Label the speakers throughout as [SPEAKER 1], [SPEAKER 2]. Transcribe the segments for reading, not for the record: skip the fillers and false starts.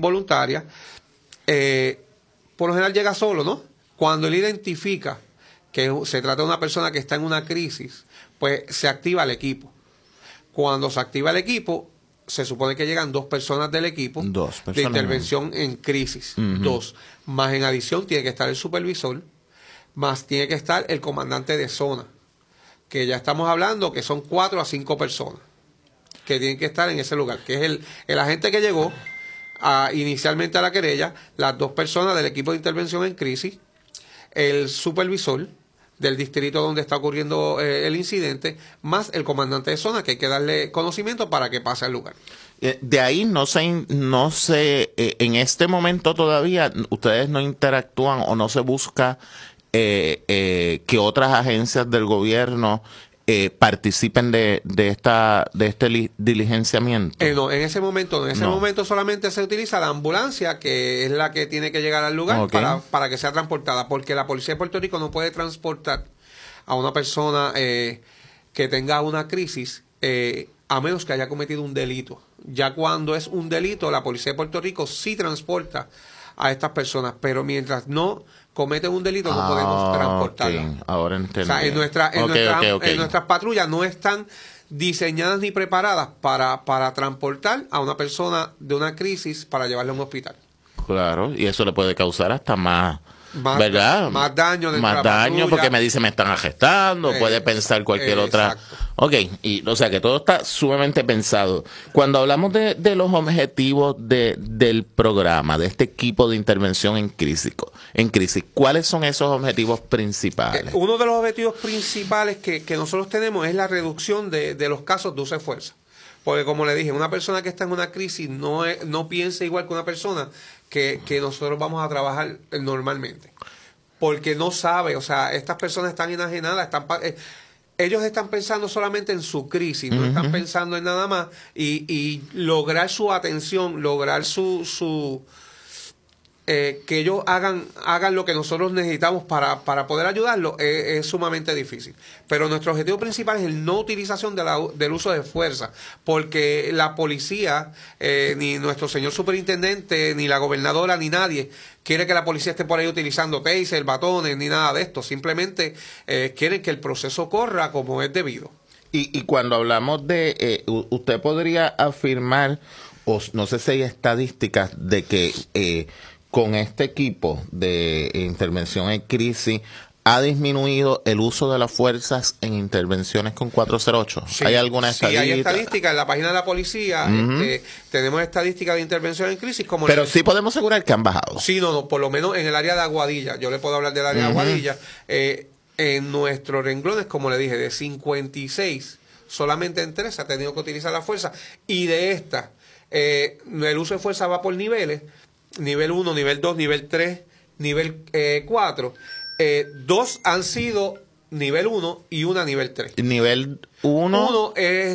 [SPEAKER 1] voluntaria, por lo general llega solo, ¿no? Cuando él identifica que se trata de una persona que está en una crisis, pues se activa el equipo. Cuando se activa el equipo, se supone que llegan 2 personas del equipo de intervención en crisis. 2. Más en adición tiene que estar el supervisor, más tiene que estar el comandante de zona, que ya estamos hablando que son 4 a 5 personas que tienen que estar en ese lugar, que es el agente que llegó inicialmente a la querella, las 2 personas del equipo de intervención en crisis, el supervisor del distrito donde está ocurriendo el incidente, más el comandante de zona, que hay que darle conocimiento para que pase al lugar.
[SPEAKER 2] De ahí no sé, en este momento todavía ustedes no interactúan o no se busca que otras agencias del gobierno participen de este diligenciamiento.
[SPEAKER 1] No, en ese momento solamente se utiliza la ambulancia, que es la que tiene que llegar al lugar para que sea transportada, porque la policía de Puerto Rico no puede transportar a una persona que tenga una crisis a menos que haya cometido un delito. Ya cuando es un delito, la policía de Puerto Rico sí transporta a estas personas, pero mientras no cometen un delito no podemos transportarlas.
[SPEAKER 2] Okay. Ahora entendí.
[SPEAKER 1] O sea, en nuestras patrullas no están diseñadas ni preparadas para transportar a una persona de una crisis para llevarla a un hospital.
[SPEAKER 2] Claro, y eso le puede causar hasta más, ¿verdad?
[SPEAKER 1] Más daño.
[SPEAKER 2] Más daño porque me dice me están arrestando, puede pensar cualquier otra. Ok, y o sea que todo está sumamente pensado. Cuando hablamos de los objetivos del programa, de este equipo de intervención en crisis, ¿cuáles son esos objetivos principales?
[SPEAKER 1] Uno de los objetivos principales que nosotros tenemos es la reducción de los casos de uso de fuerza. Porque como le dije, una persona que está en una crisis no piensa igual que una persona que nosotros vamos a trabajar normalmente. Porque no sabe, o sea, estas personas están enajenadas, ellos están pensando solamente en su crisis, no están pensando en nada más, y lograr su atención, lograr que ellos hagan lo que nosotros necesitamos para poder ayudarlos es sumamente difícil. Pero nuestro objetivo principal es el no utilización del uso de fuerza, porque la policía, ni nuestro señor superintendente, ni la gobernadora, ni nadie quiere que la policía esté por ahí utilizando taser, batones, ni nada de esto. Simplemente quieren que el proceso corra como es debido.
[SPEAKER 2] Y cuando hablamos de, usted podría afirmar, o no sé si hay estadísticas de que con este equipo de intervención en crisis ha disminuido el uso de las fuerzas en intervenciones con 408.
[SPEAKER 1] Sí,
[SPEAKER 2] ¿Hay alguna estadística?
[SPEAKER 1] Sí, hay estadísticas en la página de la policía. Tenemos estadísticas de intervención en crisis.
[SPEAKER 2] Pero sí podemos asegurar que han bajado.
[SPEAKER 1] Sí, no, por lo menos en el área de Aguadilla. Yo le puedo hablar del área de Aguadilla. En nuestros renglones, como le dije, de 56, solamente en 3 se ha tenido que utilizar la fuerza. Y de esta, el uso de fuerza va por niveles. Nivel 1, nivel 2, nivel 3, nivel 4. 2 han sido nivel 1 y una nivel 3.
[SPEAKER 2] Nivel 1.
[SPEAKER 1] Uno es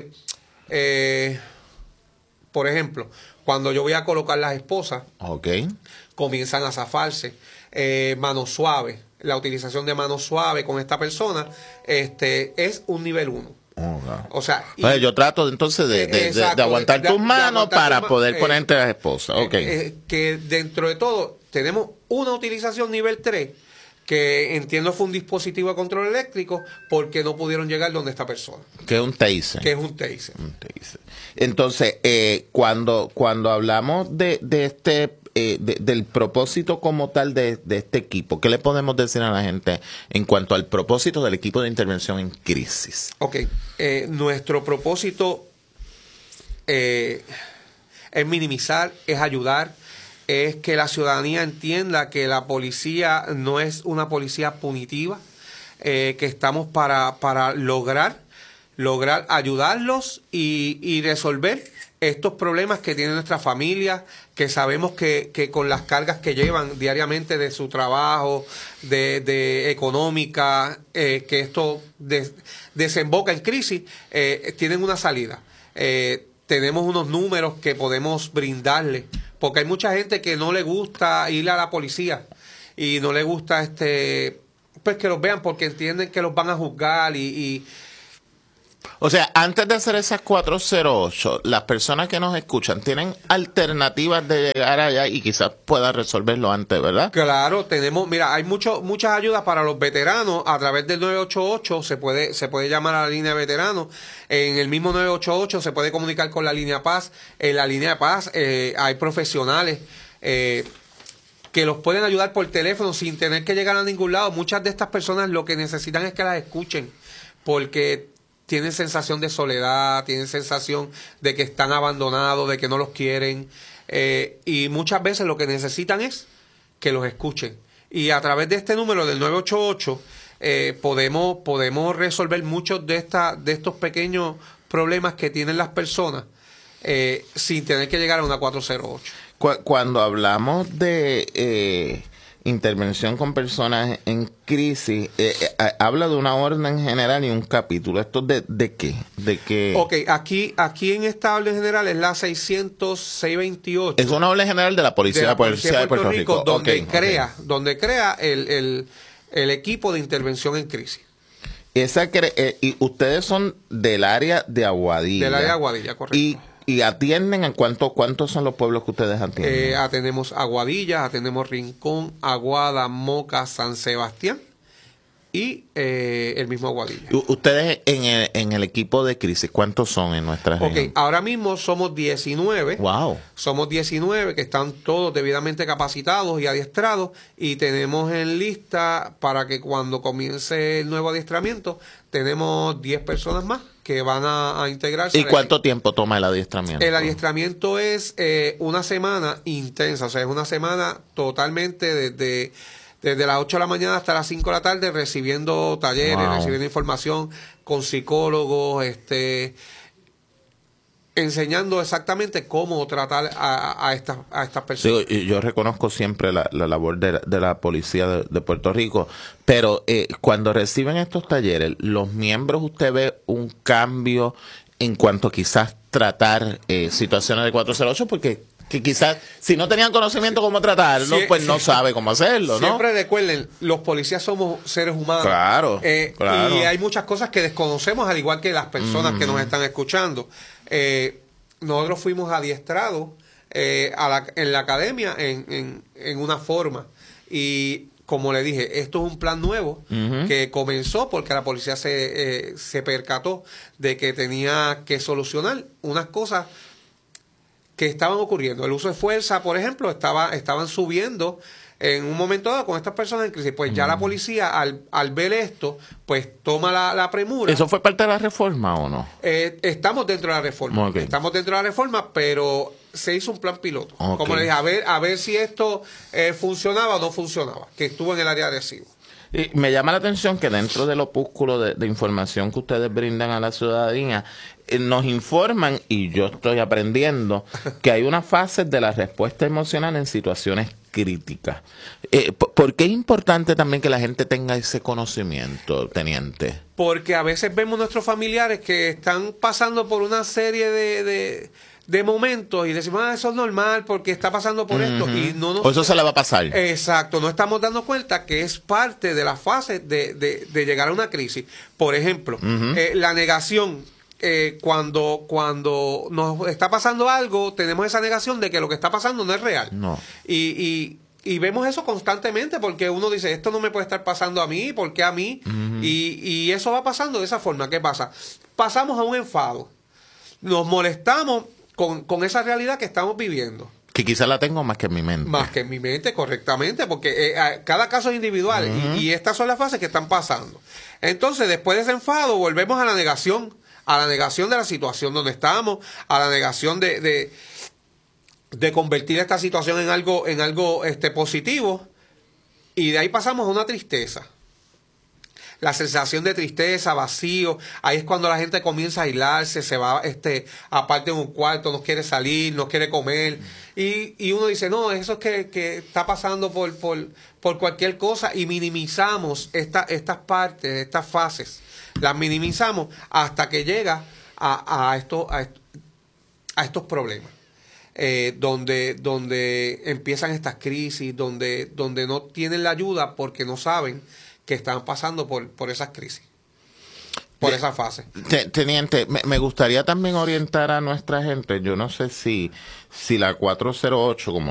[SPEAKER 1] por ejemplo, cuando yo voy a colocar las esposas, comienzan a zafarse, mano suave. La utilización de mano suave con esta persona es un nivel 1. O sea,
[SPEAKER 2] yo trato entonces de aguantar tus manos para poder ponerte las esposas.
[SPEAKER 1] Que dentro de todo tenemos una utilización nivel 3 que entiendo fue un dispositivo de control eléctrico porque no pudieron llegar donde esta persona.
[SPEAKER 2] Que es un taser. Entonces, cuando hablamos de este del propósito como tal de este equipo, ¿qué le podemos decir a la gente en cuanto al propósito del equipo de intervención en crisis?
[SPEAKER 1] Nuestro propósito es minimizar, es ayudar, es que la ciudadanía entienda que la policía no es una policía punitiva, que estamos para lograr ayudarlos y resolver estos problemas que tiene nuestra familia, que sabemos que con las cargas que llevan diariamente de su trabajo, de económica, que esto desemboca en crisis, tienen una salida. Tenemos unos números que podemos brindarle, porque hay mucha gente que no le gusta ir a la policía y no le gusta pues que los vean porque entienden que los van a juzgar y
[SPEAKER 2] O sea, antes de hacer esas 408, las personas que nos escuchan tienen alternativas de llegar allá y quizás puedan resolverlo antes, ¿verdad?
[SPEAKER 1] Claro, mira, hay muchas ayudas para los veteranos a través del 988, se puede llamar a la línea de veteranos. En el mismo 988 se puede comunicar con la línea Paz. En la línea de Paz hay profesionales que los pueden ayudar por teléfono sin tener que llegar a ningún lado. Muchas de estas personas lo que necesitan es que las escuchen, porque tienen sensación de soledad, tienen sensación de que están abandonados, de que no los quieren, y muchas veces lo que necesitan es que los escuchen. Y a través de este número del 988 podemos resolver muchos de estos pequeños problemas que tienen las personas sin tener que llegar a una 408.
[SPEAKER 2] Cuando hablamos de intervención con personas en crisis, habla de una orden general y un capítulo. ¿Esto de qué? ¿De qué?
[SPEAKER 1] Ok, aquí en esta orden general es la 628.
[SPEAKER 2] Es una orden general de la Policía de Puerto Rico.
[SPEAKER 1] Donde crea el equipo de intervención en crisis.
[SPEAKER 2] Y ustedes son del área de Aguadilla.
[SPEAKER 1] Del área de Aguadilla, correcto.
[SPEAKER 2] ¿Y atienden en cuántos son los pueblos que ustedes atienden?
[SPEAKER 1] Atendemos Aguadilla, atendemos Rincón, Aguada, Moca, San Sebastián y el mismo Aguadilla.
[SPEAKER 2] Ustedes en el equipo de crisis, ¿cuántos son en nuestra región?
[SPEAKER 1] Ok, ahora mismo somos 19.
[SPEAKER 2] Wow.
[SPEAKER 1] Somos 19 que están todos debidamente capacitados y adiestrados, y tenemos en lista para que cuando comience el nuevo adiestramiento tenemos 10 personas más que van a integrarse.
[SPEAKER 2] ¿Y cuánto tiempo toma el adiestramiento?
[SPEAKER 1] El adiestramiento es una semana intensa, o sea, es una semana totalmente desde las 8 de la mañana hasta las 5 de la tarde, recibiendo talleres, recibiendo información con psicólogos, enseñando exactamente cómo tratar a estas personas.
[SPEAKER 2] Sí, yo reconozco siempre la labor de la policía de Puerto Rico, pero cuando reciben estos talleres, los miembros, ¿usted ve un cambio en cuanto a quizás tratar situaciones de 408? Porque que quizás si no tenían conocimiento cómo tratarlo, pues no sabe cómo hacerlo, ¿no?
[SPEAKER 1] Siempre recuerden, los policías somos seres humanos.
[SPEAKER 2] Claro.
[SPEAKER 1] Y hay muchas cosas que desconocemos, al igual que las personas que nos están escuchando. Nosotros fuimos adiestrados en la academia en una forma, y como le dije, esto es un plan nuevo que comenzó porque la policía se percató de que tenía que solucionar unas cosas que estaban ocurriendo. El uso de fuerza, por ejemplo, estaban subiendo en un momento dado con estas personas en crisis. Pues ya la policía, al ver esto, pues toma la premura.
[SPEAKER 2] ¿Eso fue parte de la reforma o no?
[SPEAKER 1] Estamos dentro de la reforma.
[SPEAKER 2] Okay.
[SPEAKER 1] Estamos dentro de la reforma, pero se hizo un plan piloto.
[SPEAKER 2] Okay.
[SPEAKER 1] Como le dije, a ver si esto funcionaba o no funcionaba, que estuvo en el área de Arecibo.
[SPEAKER 2] Y me llama la atención que dentro del opúsculo de información que ustedes brindan a la ciudadanía, nos informan, y yo estoy aprendiendo, que hay una fase de la respuesta emocional en situaciones críticas. ¿Por qué es importante también que la gente tenga ese conocimiento, teniente?
[SPEAKER 1] Porque a veces vemos nuestros familiares que están pasando por una serie de momentos y decimos, eso es normal porque está pasando por esto, y no nos...
[SPEAKER 2] O eso se le va a pasar.
[SPEAKER 1] Exacto, no estamos dando cuenta que es parte de la fase de llegar a una crisis. Por ejemplo, la negación. Cuando nos está pasando algo, tenemos esa negación de que lo que está pasando no es real.
[SPEAKER 2] No.
[SPEAKER 1] Y vemos eso constantemente, porque uno dice, esto no me puede estar pasando a mí, ¿por qué a mí? Y eso va pasando de esa forma. ¿Qué pasa? Pasamos a un enfado. Nos molestamos con esa realidad que estamos viviendo.
[SPEAKER 2] Que quizás la tengo más que en mi mente.
[SPEAKER 1] Más que en mi mente, correctamente, porque cada caso es individual, y estas son las fases que están pasando. Entonces, después de ese enfado, volvemos a la negación de la situación donde estamos, a la negación de convertir esta situación en algo positivo, y de ahí pasamos a una tristeza. La sensación de tristeza, vacío, ahí es cuando la gente comienza a aislarse, se va aparte en un cuarto, no quiere salir, no quiere comer, y uno dice, no, eso es que está pasando por cualquier cosa, y minimizamos estas partes, estas fases, las minimizamos hasta que llega a estos problemas. Donde empiezan estas crisis, donde no tienen la ayuda porque no saben que están pasando por esas crisis. por esa fase.
[SPEAKER 2] Teniente, me gustaría también orientar a nuestra gente. Yo no sé si la 408, como